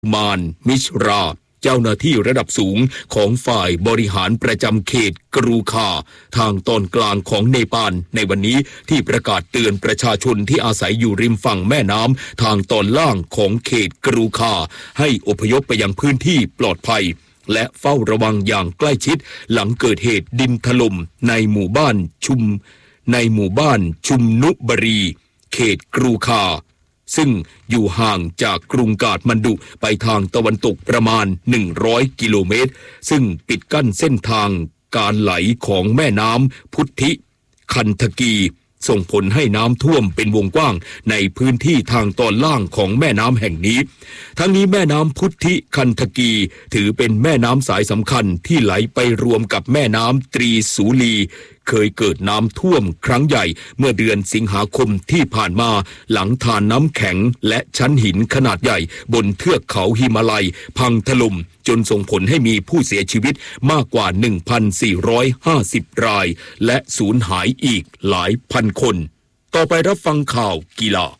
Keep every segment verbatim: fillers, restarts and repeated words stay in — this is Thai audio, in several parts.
มานมิชราเจ้าหน้าที่ระดับสูงของฝ่ายบริหารประจำเขตกรูคาทางตอนกลางของเนปาลในวันนี้ที่ประกาศเตือนประชาชนที่อาศัยอยู่ริมฝั่งแม่น้ำทางตอนล่างของเขตกรูคาให้อพยพไปยังพื้นที่ปลอดภัยและเฝ้าระวังอย่างใกล้ชิดหลังเกิดเหตุดินถล่มในหมู่บ้านชุมในหมู่บ้านชุมนุบรีเขตกรูคาซึ่งอยู่ห่างจากกรุงกาฐมันดุไปทางตะวันตกประมาณหนึ่งร้อยกิโลเมตรซึ่งปิดกั้นเส้นทางการไหลของแม่น้ำพุทธิคันธกีส่งผลให้น้ำท่วมเป็นวงกว้างในพื้นที่ทางตอนล่างของแม่น้ำแห่งนี้ทั้งนี้แม่น้ำพุทธิคันธกีถือเป็นแม่น้ำสายสำคัญที่ไหลไปรวมกับแม่น้ำตรีสูลีเคยเกิดน้ำท่วมครั้งใหญ่เมื่อเดือนสิงหาคมที่ผ่านมาหลังทานน้ำแข็งและชั้นหินขนาดใหญ่บนเทือกเขาหิมาลัยพังถล่มจนส่งผลให้มีผู้เสียชีวิตมากกว่า หนึ่งพันสี่ร้อยห้าสิบ รายและสูญหายอีกหลายพันคนต่อไปรับฟังข่าวกีฬา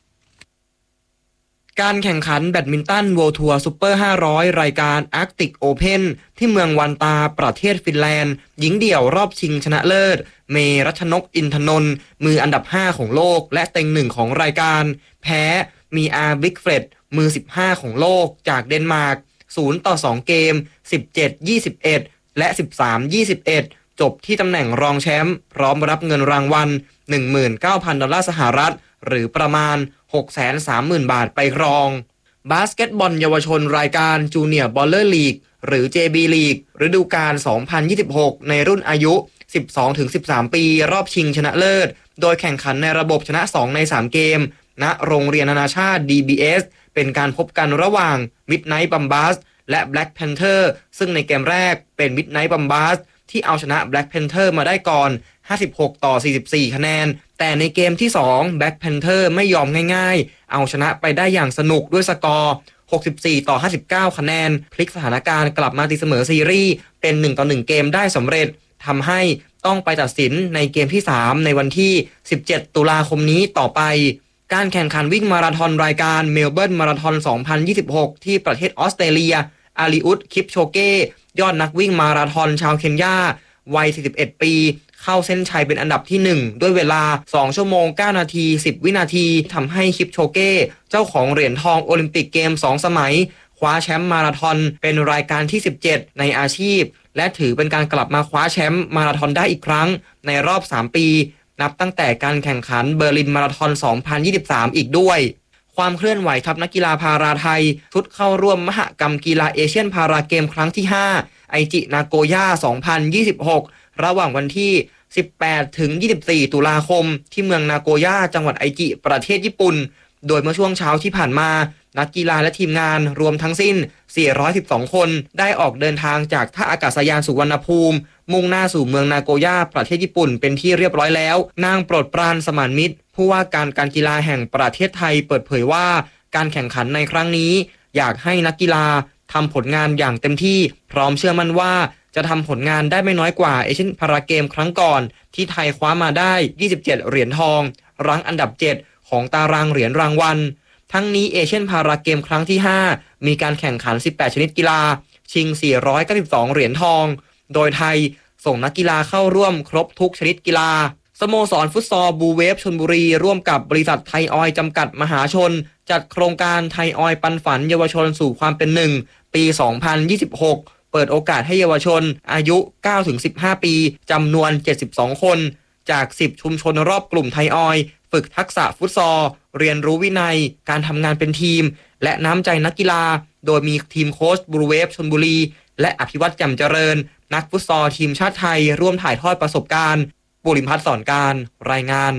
การแข่งขันแบดมินตัน World Tour Super ห้าร้อย รายการ Arctic Open ที่เมืองวันตาประเทศฟินแลนด์หญิงเดี่ยวรอบชิงชนะเลิศเมรัชนกอินทนนท์มืออันดับห้าของโลกและเต็งหนึ่งของรายการแพ้มีอาร์บิกเฟรดมือสิบห้าของโลกจากเดนมาร์กศูนย์ต่อสองเกม สิบเจ็ด ยี่สิบเอ็ด และ สิบสาม ยี่สิบเอ็ด จบที่ตำแหน่งรองแชมป์พร้อมรับเงินรางวัล หนึ่งหมื่นเก้าพัน ดอลลาร์สหรัฐหรือประมาณ หกแสนสามหมื่น บาทไปครองบาสเกตบอลเยาวชนรายการจูเนียร์บอลเลอร์ลีกหรือ เจ บี ลีกฤดูกาล สองพันยี่สิบหก ในรุ่นอายุ สิบสองถึงสิบสาม ปีรอบชิงชนะเลิศโดยแข่งขันในระบบชนะสองในสามเกมณโรงเรียนนานาชาติ ดี บี เอส เป็นการพบกันระหว่าง Midnight Bombers และ Black Panther ซึ่งในเกมแรกเป็น Midnight Bombers ที่เอาชนะ Black Panther มาได้ก่อนห้าสิบหกต่อสี่สิบสี่คะแนนแต่ในเกมที่สอง Black Panther ไม่ยอมง่ายๆเอาชนะไปได้อย่างสนุกด้วยสกอร์หกสิบสี่ต่อห้าสิบเก้าคะแนนพลิกสถานการณ์กลับมาตีเสมอซีรีส์เป็นหนึ่งต่อหนึ่งเกมได้สำเร็จทำให้ต้องไปตัดสินในเกมที่สามในวันที่สิบเจ็ดตุลาคมนี้ต่อไปการแข่งขันวิ่งมาราธอนรายการเมลเบิร์นมาราธอนสองพันยี่สิบหกที่ประเทศออสเตรเลียอาลีอุดคิปโชเก้ยอดนักวิ่งมาราธอนชาวเคนยาวัยสี่สิบเอ็ดปีเข้าเส้นชัยเป็นอันดับที่หนึ่งด้วยเวลาสองชั่วโมงเก้านาทีสิบวินาทีทำให้คิปโชเก้เจ้าของเหรียญทองโอลิมปิกเกมสองสมัยคว้าแชมป์มาราธอนเป็นรายการที่สิบเจ็ดในอาชีพและถือเป็นการกลับมาคว้าแชมป์มาราธอนได้อีกครั้งในรอบสามปีนับตั้งแต่การแข่งขันเบอร์ลินมาราธอนสองพันยี่สิบสามอีกด้วยความเคลื่อนไหวทัพนักกีฬาพาราไทยชุดเข้าร่วมมหกรรมกีฬาเอเชียนพาราเกมครั้งที่ห้าไอจินาโกย่าสองพันยี่สิบหกระหว่างวันที่สิบแปดถึงยี่สิบสี่ตุลาคมที่เมืองนาโกย่าจังหวัดไอจิประเทศญี่ปุ่นโดยเมื่อช่วงเช้าที่ผ่านมานักกีฬาและทีมงานรวมทั้งสิ้นสี่ร้อยสิบสองคนได้ออกเดินทางจากท่าอากาศยานสุวรรณภูมิมุ่งหน้าสู่เมืองนาโกย่าประเทศญี่ปุ่นเป็นที่เรียบร้อยแล้วนางโปรดปรานสมานมิตรผู้ว่าการการกีฬาแห่งประเทศไทยเปิดเผยว่าการแข่งขันในครั้งนี้อยากให้นักกีฬาทำผลงานอย่างเต็มที่พร้อมเชื่อมั่นว่าจะทำผลงานได้ไม่น้อยกว่าเอเชียนพาราเกมครั้งก่อนที่ไทยคว้ามาได้ยี่สิบเจ็ดเหรียญทองรั้งอันดับเจ็ดของตารางเหรียญรางวัลทั้งนี้เอเชียนพาราเกมครั้งที่ห้ามีการแข่งขันสิบแปดชนิดกีฬาชิงสี่ร้อยเก้าสิบสองเหรียญทองโดยไทยส่งนักกีฬาเข้าร่วมครบทุกชนิดกีฬาสโมสรฟุตซอลบูเวฟชลบุรีร่วมกับบริษัทไทยออยล์จำกัดมหาชนจัดโครงการไทยออยล์ปันฝันเยาวชนสู่ความเป็นหนึ่งปีสองพันยี่สิบหกเปิดโอกาสให้เยาวชนอายุ เก้าถึงสิบห้า ปีจำนวนเจ็ดสิบสองคนจากสิบชุมชนรอบกลุ่มไทยออยล์ฝึกทักษะฟุตซอลเรียนรู้วินัยการทำงานเป็นทีมและน้ำใจนักกีฬาโดยมีทีมโค้ชบูเวฟชลบุรีและอภิวัตรแจ่มเจริญนักฟุตซอลทีมชาติไทยร่วมถ่ายทอดประสบการณ์บุริมพัฒน์สอนการรายงาน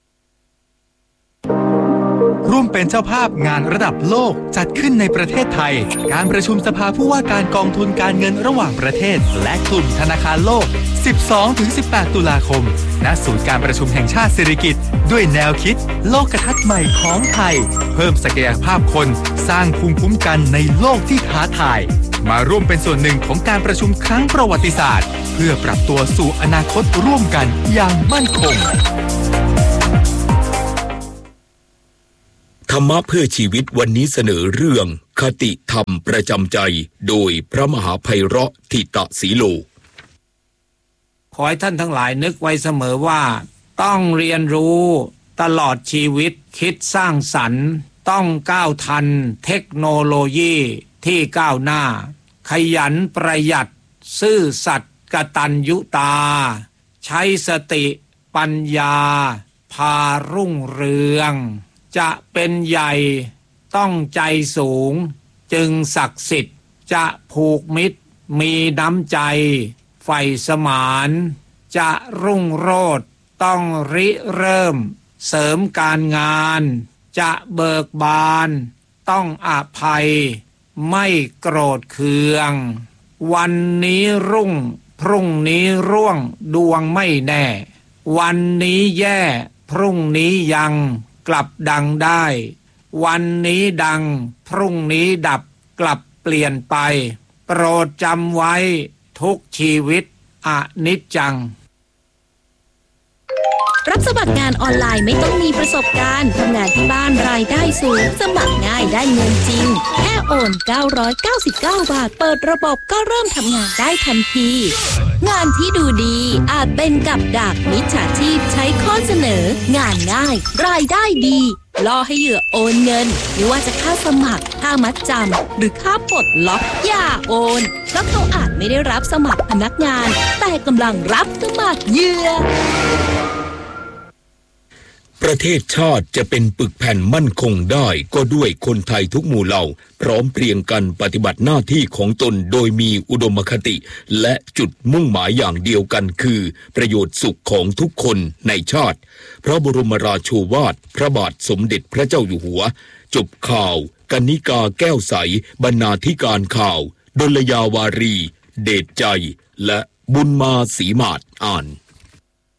ร่วมเป็นเจ้าภาพงานระดับโลกจัดขึ้นในประเทศไทยการประชุมสภาผู้ว่าการกองทุนการเงินระหว่างประเทศและกลุ่มธนาคารโลก สิบสองถึงสิบแปด ตุลาคมณศูนย์การประชุมแห่งชาติสิริกิติ์ด้วยแนวคิดโลกทัศน์ใหม่ของไทยเพิ่มศักยภาพคนสร้างภูมิคุ้มกันในโลกที่ท้าทายมาร่วมเป็นส่วนหนึ่งของการประชุมครั้งประวัติศาสตร์เพื่อปรับตัวสู่อนาคตร่วมกันอย่างมั่นคงรรมะเพื่อชีวิตวันนี้เสนอเรื่องคติธรรมประจำใจโดยพระมหาไพเราะธิตสีโลขอให้ท่านทั้งหลายนึกไว้เสมอว่าต้องเรียนรู้ตลอดชีวิตคิดสร้างสรรค์ต้องก้าวทันเทคโนโลยีที่ก้าวหน้าขยันประหยัดซื่อสัตย์กตัญญูตาใช้สติปัญญาพารุ่งเรืองจะเป็นใหญ่ต้องใจสูงจึงศักดิ์สิทธิ์จะผูกมิตรมีน้ำใจใฝ่สมานจะรุ่งโรจน์ต้องริเริ่มเสริมการงานจะเบิกบานต้องอภัยไม่โกรธเคืองวันนี้รุ่งพรุ่งนี้ร่วงดวงไม่แน่วันนี้แย่พรุ่งนี้ยังกลับดังได้วันนี้ดังพรุ่งนี้ดับกลับเปลี่ยนไปโปรดจำไว้ทุกชีวิตอนิจจังรับสมัครงานออนไลน์ไม่ต้องมีประสบการณ์ทำงานที่บ้านรายได้สูงสมัครง่ายได้เงินจริงแค่โอนเก้าร้อยเก้าสิบเก้าบาทเปิดระบบก็เริ่มทำงานได้ทันทีงานที่ดูดีอาจเป็นกับดักมิจฉาชีพใช้ข้อเสนองานง่ายรายได้ดีล่อให้เหยื่อโอนเงินไม่ว่าจะค่าสมัครค่ามัดจำหรือค่าปลดล็อกอย่าโอนเพราะเขาอาจไม่ได้รับสมัครพนักงานแต่กำลังรับสมัครเหยื่อประเทศชาติจะเป็นปึกแผ่นมั่นคงได้ก็ด้วยคนไทยทุกหมู่เหล่าพร้อมเพรียงกันปฏิบัติหน้าที่ของตนโดยมีอุดมคติและจุดมุ่งหมายอย่างเดียวกันคือประโยชน์สุขของทุกคนในชาติพระบรมราโชวาทพระบาทสมเด็จพระเจ้าอยู่หัวจบข่าวกนิกาแก้วใสบรรณาธิการข่าวดลยาวารีเดชใจและบุญมาศรีมาศอ่าน